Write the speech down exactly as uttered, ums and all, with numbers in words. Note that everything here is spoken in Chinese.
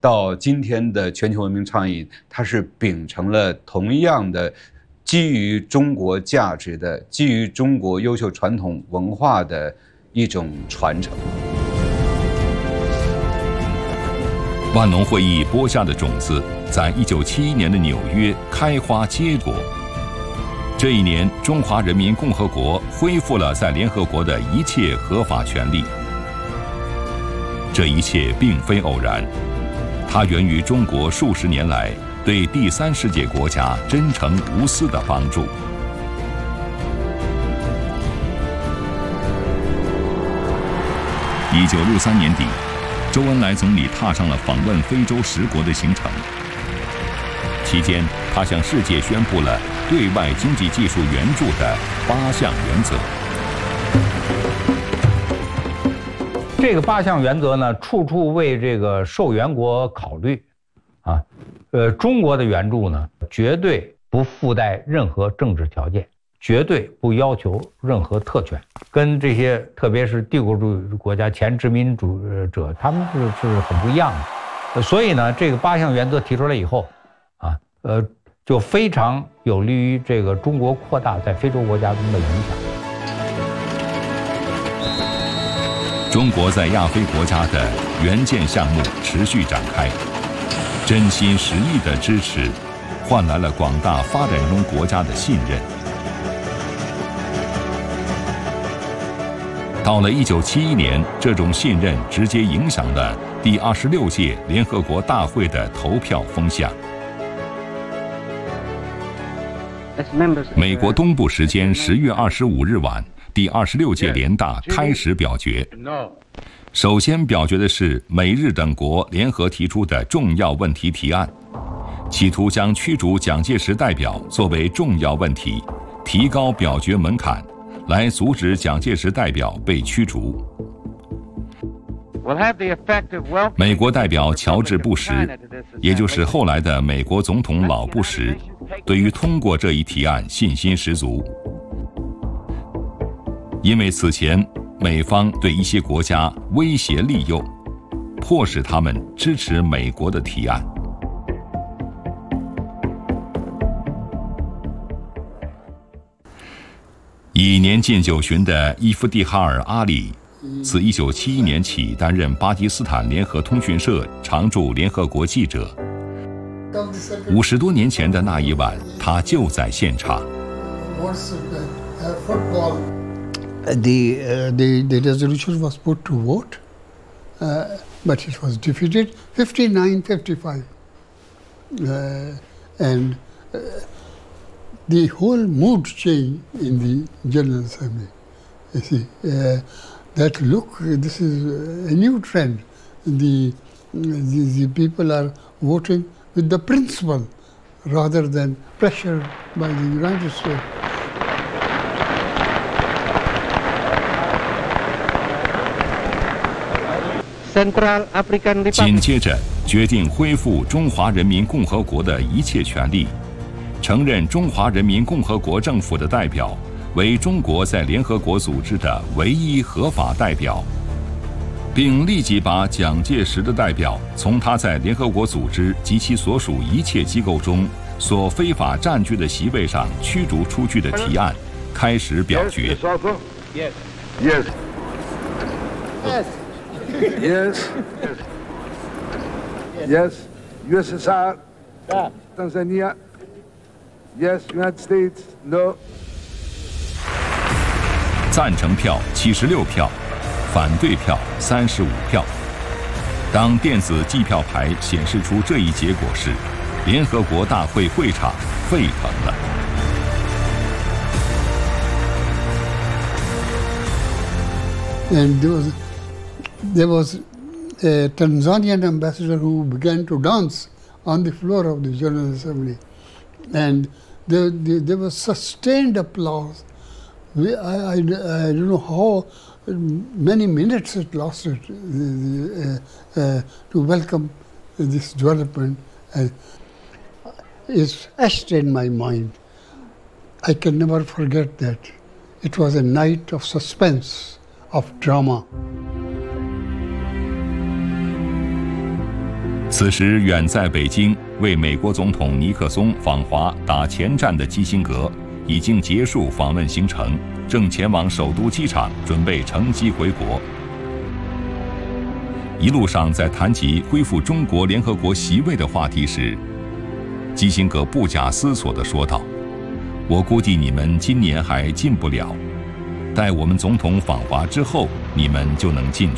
到今天的全球文明倡议，它是秉承了同样的基于中国价值的、基于中国优秀传统文化的一种传承。 万隆会议播下的种子，在一九七一年的纽约开花结果。这一年，中华人民共和国恢复了在联合国的一切合法权利。这一切并非偶然，它源于中国数十年来对第三世界国家真诚无私的帮助。一九六三年底，周恩来总理踏上了访问非洲十国的行程。期间，他向世界宣布了对外经济技术援助的八项原则。 这个八项原则呢，处处为这个受援国考虑，啊，呃，中国的援助呢，绝对不附带任何政治条件，绝对不要求任何特权，跟这些特别是帝国主义国家前殖民主者，他们是是很不一样的。所以呢，这个八项原则提出来以后，啊，呃，就非常有利于这个中国扩大在非洲国家中的影响。 中国在亚非国家的援建项目持续展开，真心实意的支持，换来了广大发展中国家的信任。到了一九七一年，这种信任直接影响了第二十六届联合国大会的投票风向。美国东部时间十月二十五日晚，第二十六届联大开始表决。首先表决的是美日等国联合提出的重要问题提案，企图将驱逐蒋介石代表作为重要问题，提高表决门槛，来阻止蒋介石代表被驱逐。美国代表乔治·布什，也就是后来的美国总统老布什，对于通过这一提案信心十足。因为此前美方对一些国家威胁利诱，迫使他们支持美国的提案。已年近九旬的伊夫蒂哈尔·阿里，自一九七一年起担任巴基斯坦联合通讯社常驻联合国记者。五十多年前的那一晚，他就在现场。 The, uh, the, the resolution was put to vote, uh, but it was defeated fifty-nine fifty-five. Uh, and uh, the whole mood changed in the General Assembly. You see, uh, that look, this is a new trend. The, the, the people are voting with the principle rather than pressure by the United States. 紧接着，决定恢复中华人民共和国的一切权利，承认中华人民共和国政府的代表为中国在联合国组织的唯一合法代表，并立即把蒋介石的代表从他在联合国组织及其所属一切机构中所非法占据的席位上驱逐出去的提案开始表决。 Yes. Yes. Yes. Yes. Yes. U S S R. Tanzania. Yes. United States. No. 赞成票七十六票，反对票三十五票。当电子计票牌显示出这一结果时，联合国大会会场沸腾了。 And there was, there was a Tanzanian ambassador who began to dance on the floor of the General Assembly. And there, there, there was sustained applause. We, I, I, I don't know how many minutes it lasted uh, uh, to welcome this development. And it's etched in my mind. I can never forget that. It was a night of suspense, of drama. 此时，远在北京为美国总统尼克松访华打前站的基辛格，已经结束访问行程，正前往首都机场准备乘机回国。一路上，在谈及恢复中国联合国席位的话题时，基辛格不假思索地说道：“我估计你们今年还进不了，待我们总统访华之后，你们就能进去。”